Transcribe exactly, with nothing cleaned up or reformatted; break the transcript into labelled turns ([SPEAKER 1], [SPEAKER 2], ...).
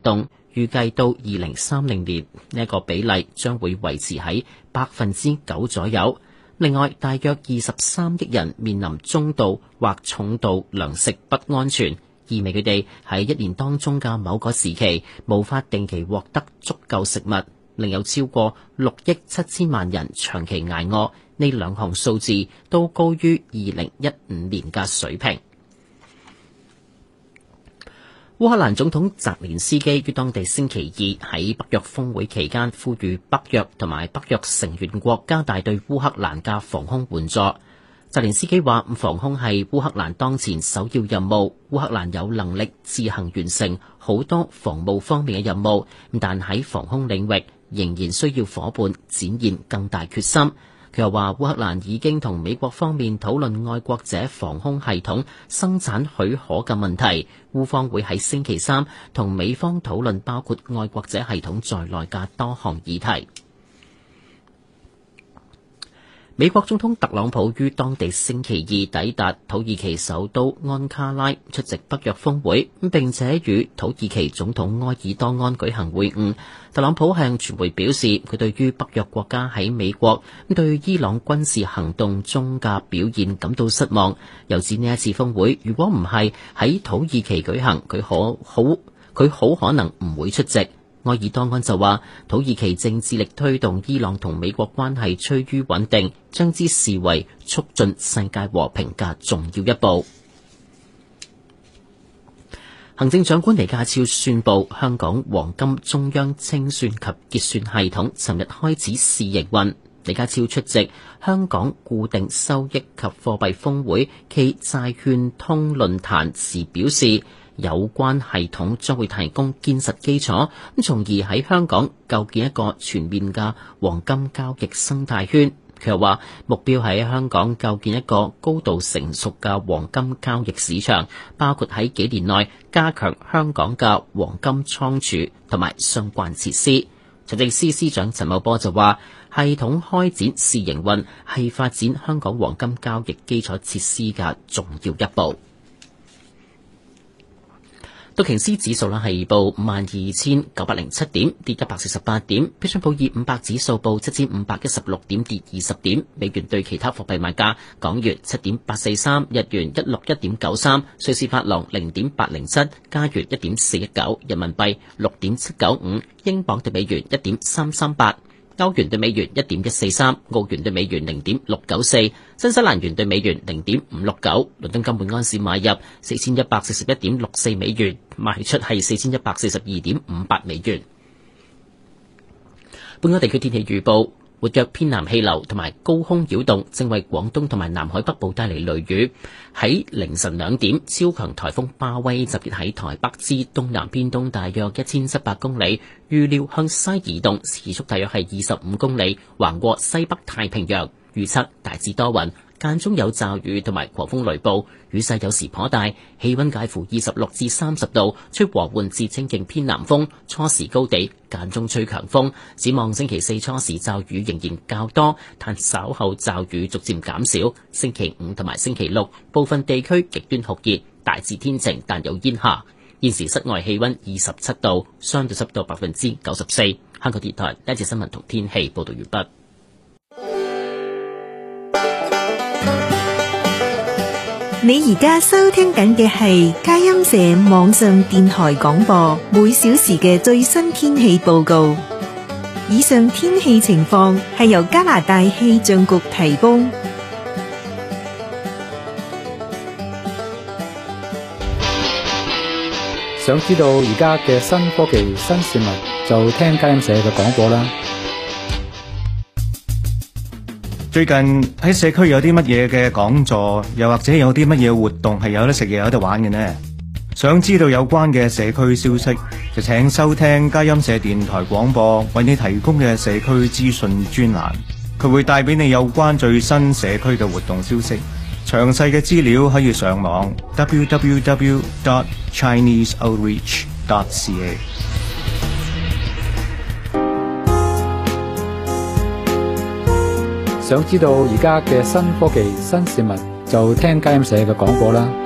[SPEAKER 1] 動，預計到二零三零年呢一個比例將會維持喺百分之九左右。另外，大約二十三億人面臨中度或重度糧食不安全，意味佢哋喺一年當中嘅某個時期無法定期獲得足夠食物。另有超過六億七千萬人長期捱餓，呢兩項數字都高於二零一五年嘅水平。烏克蘭總統澤連斯基於當地星期二喺北約峰會期間呼籲北約同埋北約成員國加大對烏克蘭嘅防空援助。澤連斯基話：防空係烏克蘭當前首要任務，烏克蘭有能力自行完成好多防務方面嘅任務，但喺防空領域仍然需要夥伴展現更大決心。佢又話，烏克蘭已經同美國方面討論愛國者防空系統生產許可嘅問題，烏方會喺星期三同美方討論包括愛國者系統在內嘅多項議題。美國總統特朗普於當地星期二抵達土耳其首都安卡拉出席北約峰會，並且與土耳其總統埃爾多安舉行會晤。特朗普向傳媒表示，佢對於北約國家喺美國對伊朗軍事行動中嘅表現感到失望，又指呢一次峰會如果唔係喺土耳其舉行，佢可好佢好可能唔會出席。埃爾多安就話，土耳其正致力推動伊朗同美國關係趨於穩定，將之視為促進世界和平嘅重要一步。行政長官李家超宣布，香港黃金中央清算及結算系統尋日開始試營運。李家超出席香港固定收益及貨幣峰會暨債券通論壇時表示，有關系統將會提供堅實基礎，咁從而喺香港構建一個全面嘅黃金交易生態圈。佢又話，目標係喺香港構建一個高度成熟嘅黃金交易市場，包括喺幾年內加強香港嘅黃金倉儲同埋相關設施。財政司司長陳茂波就話，系統開展試營運係發展香港黃金交易基礎設施嘅重要一步。道瓊斯指數啦係報五萬二千九百零七點，跌一百四十八點。標準普爾五百指數報七千五百一十六點，跌二十點。美元對其他貨幣賣價：港元七點八四三，日元一六一點九三，瑞士法郎零點八零七，加元一點四一九，人民幣六點七九五，英鎊對美元一點三三八。歐元對美元一點一四三，澳元對美元零點六九四，新西蘭元對美元零點五六九。倫敦金每安士買入四千一百四十一點六四美元，賣出係四千一百四十二點五八美元。本港地區天氣預報。活躍偏南氣流同埋高空擾動正為廣東同埋南海北部帶嚟雷雨。喺凌晨兩點，超強颱風巴威集結喺台北之東南偏東大約一千七百公里，預料向西移動，時速大約係二十五公里，橫過西北太平洋。預測大致多雲，間中有驟雨同埋狂風雷暴，雨勢有時頗大，氣溫介乎二十六至三十度，吹和緩至清勁偏南風，初時高地間中吹強風。展望星期四初時驟雨仍然較多，但稍後驟雨逐漸減少。星期五同埋星期六部分地區極端酷熱，大致天晴但有煙霞。現時室外氣溫二十七度，相對濕度百分之九十四。香港電台呢一節新聞同天氣報道完畢。
[SPEAKER 2] 你而家收聽緊嘅係佳音社網上電台廣播，每小時嘅最新天氣報告。以上天氣情況係由加拿大氣象局提供。
[SPEAKER 3] 想知道而家嘅新科技、新事物，就聽佳音社嘅廣播啦。
[SPEAKER 4] 最近喺社區有啲乜嘢嘅講座，又或者有啲乜嘢活動係有得食嘢有得玩嘅呢？想知道有關嘅社區消息，就請收聽佳音社電台廣播為你提供嘅社區資訊專欄，佢會帶俾你有關最新社區嘅活動消息。詳細嘅資料可以上網 double-u double-u double-u dot chinese outreach dot c a。
[SPEAKER 3] 想知道而家嘅新科技、新事物，就聽佳音社嘅廣播啦。